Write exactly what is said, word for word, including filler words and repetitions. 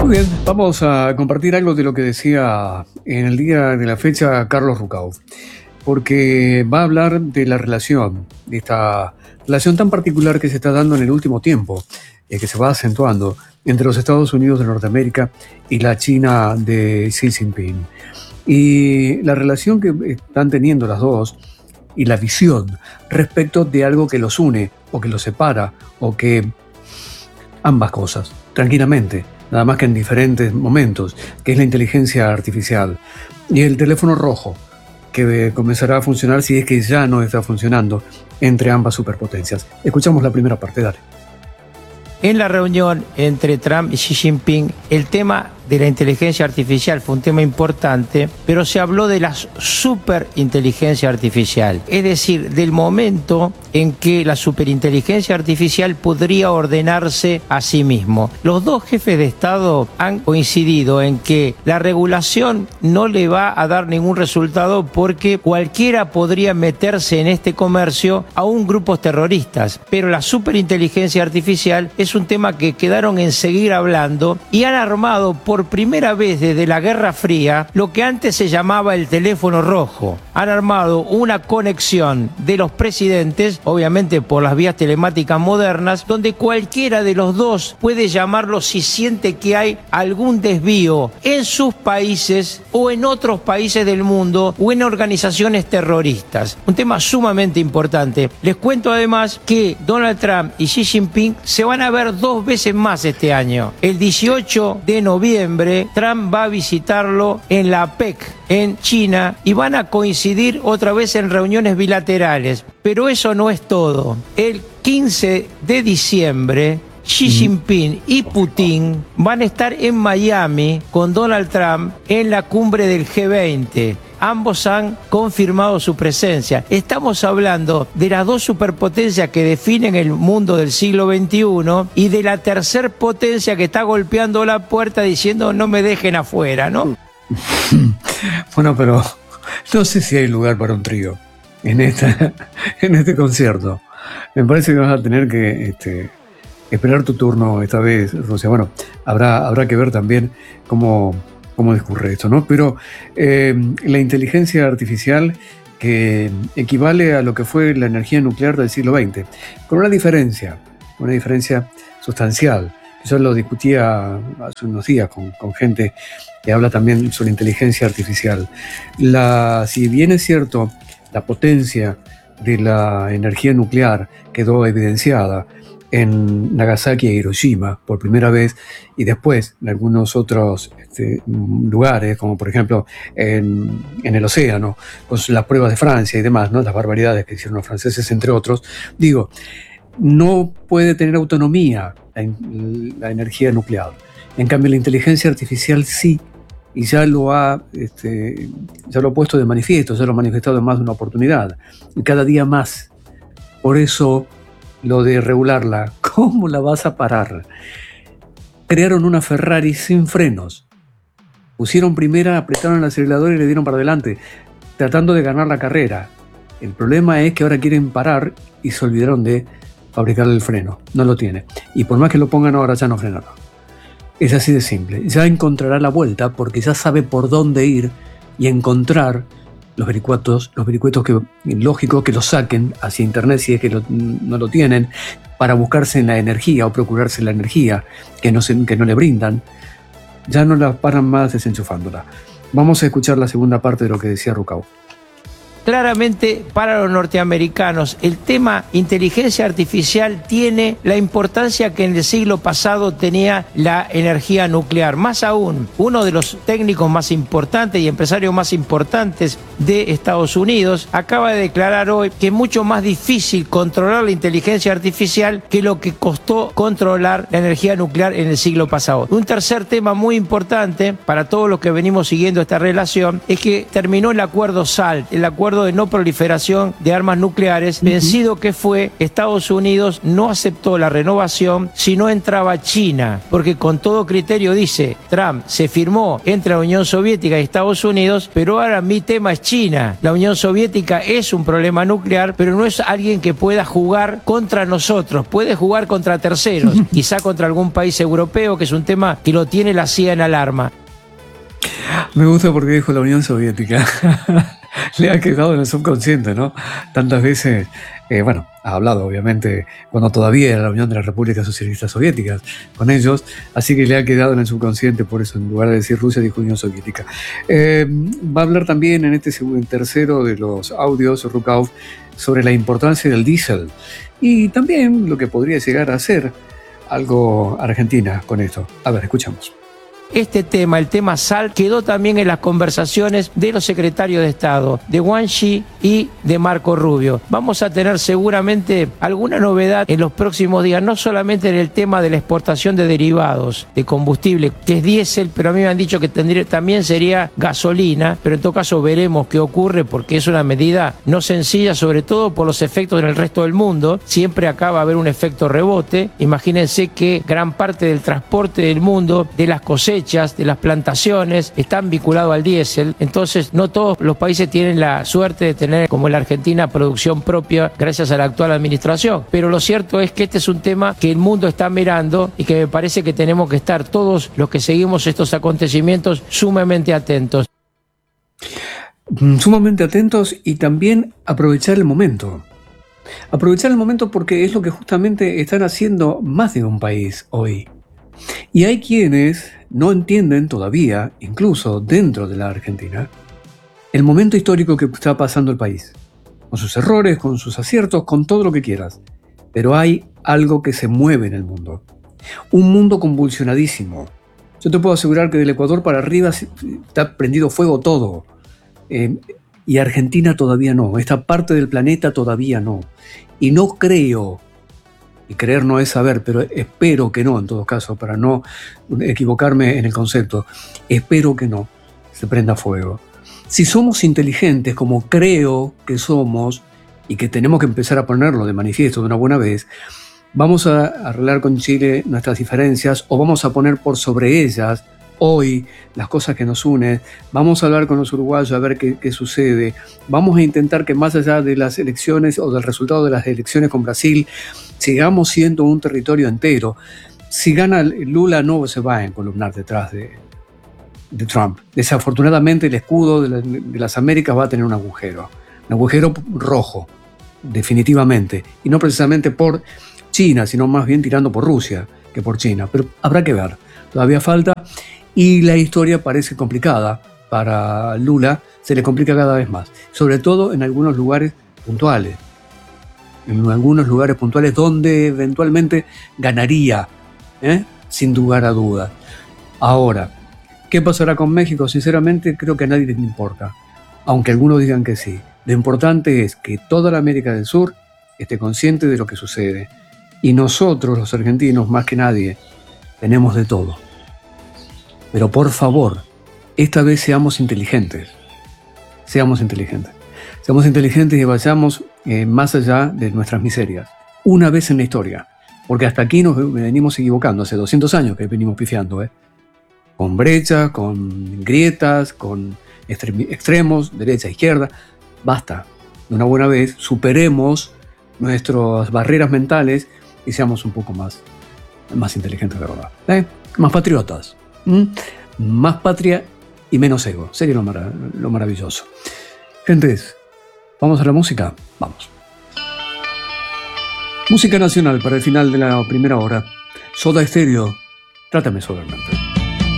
Muy bien, vamos a compartir algo de lo que decía en el día de la fecha Carlos Rucauf, porque va a hablar de la relación, de esta relación tan particular que se está dando en el último tiempo, eh, que se va acentuando entre los Estados Unidos de Norteamérica y la China de Xi Jinping. Y la relación que están teniendo las dos y la visión respecto de algo que los une o que los separa o que ambas cosas, tranquilamente, nada más que en diferentes momentos, que es la inteligencia artificial y el teléfono rojo, que comenzará a funcionar si es que ya no está funcionando entre ambas superpotencias. Escuchamos la primera parte, dale. En la reunión entre Trump y Xi Jinping, el tema de la inteligencia artificial fue un tema importante, pero se habló de la superinteligencia artificial, es decir, del momento en que la superinteligencia artificial podría ordenarse a sí mismo. Los dos jefes de Estado han coincidido en que la regulación no le va a dar ningún resultado porque cualquiera podría meterse en este comercio aún grupos terroristas, pero la superinteligencia artificial es un tema que quedaron en seguir hablando y han armado por por primera vez desde la Guerra Fría lo que antes se llamaba el teléfono rojo. Han armado una conexión de los presidentes, obviamente por las vías telemáticas modernas, donde cualquiera de los dos puede llamarlo si siente que hay algún desvío en sus países o en otros países del mundo o en organizaciones terroristas. Un tema sumamente importante. Les cuento además que Donald Trump y Xi Jinping se van a ver dos veces más este año. El dieciocho de noviembre Trump va a visitarlo en la A P E C, en China, y van a coincidir otra vez en reuniones bilaterales. Pero eso no es todo. El quince de diciembre, Xi Jinping y Putin van a estar en Miami con Donald Trump en la cumbre del G veinte. Ambos han confirmado su presencia. Estamos hablando de las dos superpotencias que definen el mundo del siglo veintiuno y de la tercer potencia que está golpeando la puerta diciendo no me dejen afuera, ¿no? Bueno, pero no sé si hay lugar para un trío en, esta, en este concierto. Me parece que vas a tener que este, esperar tu turno esta vez, Rusia. Bueno, habrá, habrá que ver también cómo... cómo discurre esto, ¿no? Pero eh, la inteligencia artificial que equivale a lo que fue la energía nuclear del siglo veinte, con una diferencia, una diferencia sustancial. Yo lo discutía hace unos días con, con gente que habla también sobre inteligencia artificial. La, si bien es cierto, la potencia de la energía nuclear quedó evidenciada en Nagasaki e Hiroshima por primera vez y después en algunos otros este, lugares, como por ejemplo en, en el océano, con las pruebas de Francia y demás, ¿no? Las barbaridades que hicieron los franceses, entre otros. Digo, no puede tener autonomía la, la energía nuclear. En cambio, la inteligencia artificial sí, y ya lo ha, este, ya lo ha puesto de manifiesto, ya lo ha manifestado en más de una oportunidad, y cada día más. Por eso, lo de regularla, ¿cómo la vas a parar? Crearon una Ferrari sin frenos. Pusieron primera, apretaron el acelerador y le dieron para adelante, tratando de ganar la carrera. El problema es que ahora quieren parar y se olvidaron de fabricar el freno. No lo tiene. Y por más que lo pongan ahora, ya no frenará. Es así de simple. Ya encontrará la vuelta porque ya sabe por dónde ir y encontrar los vericuetos, los vericuetos que lógico que los saquen hacia internet si es que lo, no lo tienen, para buscarse en la energía o procurarse la energía que no, se, que no le brindan. Ya no la paran más desenchufándola. Vamos a escuchar la segunda parte de lo que decía Rucauf. Claramente, para los norteamericanos, el tema inteligencia artificial tiene la importancia que en el siglo pasado tenía la energía nuclear. Más aún, uno de los técnicos más importantes y empresarios más importantes de Estados Unidos acaba de declarar hoy que es mucho más difícil controlar la inteligencia artificial que lo que costó controlar la energía nuclear en el siglo pasado. Un tercer tema muy importante para todos los que venimos siguiendo esta relación es que terminó el acuerdo SALT, el acuerdo acuerdo de no proliferación de armas nucleares, uh-huh. vencido que fue, Estados Unidos no aceptó la renovación si no entraba China, porque con todo criterio dice, Trump, se firmó entre la Unión Soviética y Estados Unidos, pero ahora mi tema es China. La Unión Soviética es un problema nuclear, pero no es alguien que pueda jugar contra nosotros, puede jugar contra terceros, quizá contra algún país europeo, que es un tema que lo tiene la C I A en alarma. Me gusta porque dijo la Unión Soviética. Le ha quedado en el subconsciente, ¿no? Tantas veces, eh, bueno, ha hablado obviamente cuando todavía era la Unión de las Repúblicas Socialistas Soviéticas con ellos, así que le ha quedado en el subconsciente, por eso en lugar de decir Rusia dijo Unión Soviética. Eh, va a hablar también en este segundo, tercero de los audios, Rukauf, sobre la importancia del diésel y también lo que podría llegar a ser algo Argentina con esto. A ver, escuchamos. Este tema, el tema sal, quedó también en las conversaciones de los secretarios de Estado, de Wang Yi y de Marco Rubio. Vamos a tener seguramente alguna novedad en los próximos días, no solamente en el tema de la exportación de derivados de combustible, que es diésel, pero a mí me han dicho que tendría, también sería gasolina, pero en todo caso veremos qué ocurre porque es una medida no sencilla, sobre todo por los efectos en el resto del mundo. Siempre acá va a haber un efecto rebote. Imagínense que gran parte del transporte del mundo, de las cosechas, de las plantaciones, están vinculados al diésel. Entonces no todos los países tienen la suerte de tener, como la Argentina, producción propia gracias a la actual administración. Pero lo cierto es que este es un tema que el mundo está mirando y que me parece que tenemos que estar todos los que seguimos estos acontecimientos sumamente atentos. Sumamente atentos y también aprovechar el momento. Aprovechar el momento porque es lo que justamente están haciendo más de un país hoy. Y hay quienes no entienden todavía, incluso dentro de la Argentina, el momento histórico que está pasando el país. Con sus errores, con sus aciertos, con todo lo que quieras. Pero hay algo que se mueve en el mundo. Un mundo convulsionadísimo. Yo te puedo asegurar que del Ecuador para arriba está prendido fuego todo. Eh, y Argentina todavía no. Esta parte del planeta todavía no. Y no creo... Y creer no es saber, pero espero que no, en todo caso, para no equivocarme en el concepto, espero que no se prenda fuego. Si somos inteligentes, como creo que somos, y que tenemos que empezar a ponerlo de manifiesto de una buena vez, vamos a arreglar con Chile nuestras diferencias, o vamos a poner por sobre ellas hoy las cosas que nos unen, vamos a hablar con los uruguayos a ver qué, qué sucede, vamos a intentar que más allá de las elecciones o del resultado de las elecciones con Brasil, sigamos siendo un territorio entero. Si gana Lula no se va a encolumnar detrás de, de Trump. Desafortunadamente el escudo de, la, de las Américas va a tener un agujero, un agujero rojo, definitivamente, y no precisamente por China, sino más bien tirando por Rusia que por China, pero habrá que ver, todavía falta. Y la historia parece complicada para Lula, se le complica cada vez más, sobre todo en algunos lugares puntuales, en algunos lugares puntuales donde eventualmente ganaría, ¿eh? Sin lugar a dudas. Ahora, ¿qué pasará con México? Sinceramente creo que a nadie le importa, aunque algunos digan que sí. Lo importante es que toda la América del Sur esté consciente de lo que sucede, y nosotros los argentinos más que nadie tenemos de todo. Pero por favor, esta vez seamos inteligentes. Seamos inteligentes. Seamos inteligentes y vayamos eh, más allá de nuestras miserias. Una vez en la historia. Porque hasta aquí nos venimos equivocando. Hace doscientos años que venimos pifiando. ¿eh? Con brechas, con grietas, con extremos, derecha, izquierda. Basta. De una buena vez superemos nuestras barreras mentales y seamos un poco más, más inteligentes de verdad. ¿eh? Más patriotas. ¿Mm? Más patria y menos ego. Sería lo, marav- lo maravilloso. Gentes, ¿vamos a la música? Vamos. Música nacional para el final de la primera hora. Soda Stereo, Trátame Suavemente.